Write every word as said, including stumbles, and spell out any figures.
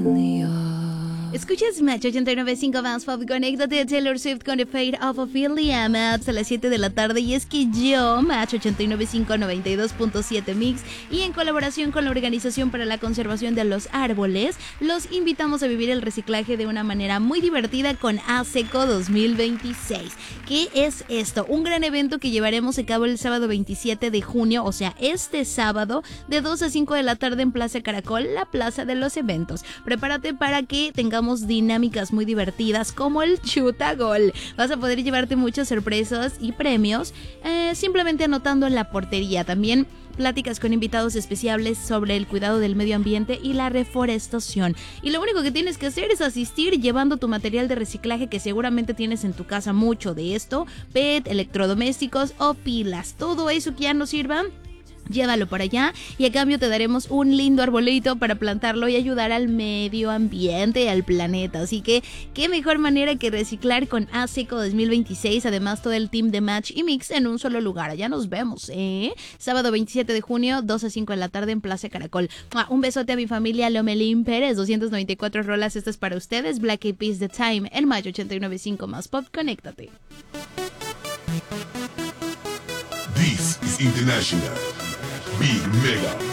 Escuchas Match ochenta y nueve punto cinco Más Pop. Conéctate a Taylor Swift con The Fate of Ophelia Match a las siete de la tarde. Y es que yo, Match ochenta y nueve punto cinco, noventa y dos punto siete Mix, y en colaboración con la Organización para la Conservación de los Árboles, los invitamos a vivir el reciclaje de una manera muy divertida con ASECO dos mil veintiséis. ¿Qué es esto? Un gran evento que llevaremos a cabo el sábado veintisiete de junio, o sea, este sábado, de dos a cinco de la tarde en Plaza Caracol, la plaza de los eventos. Prepárate para que tengamos dinámicas muy divertidas como el chuta gol. Vas a poder llevarte muchas sorpresas y premios eh, simplemente anotando en la portería. También pláticas con invitados especiales sobre el cuidado del medio ambiente y la reforestación. Y lo único que tienes que hacer es asistir llevando tu material de reciclaje, que seguramente tienes en tu casa mucho de esto: P E T, electrodomésticos o pilas. Todo eso que ya no sirva, llévalo por allá y a cambio te daremos un lindo arbolito para plantarlo y ayudar al medio ambiente y al planeta. Así que qué mejor manera que reciclar con ASECO dos mil veintiséis. Además, todo el team de Match y Mix en un solo lugar. Allá nos vemos, ¿eh? Sábado veintisiete de junio, dos a cinco de la tarde en Plaza Caracol. Un besote a mi familia Lomelín Pérez. doscientas noventa y cuatro rolas, esto es para ustedes. Black Eyed Peas, The Time, en Match ochenta y nueve punto cinco Más Pop. Conéctate. This is International Big Mega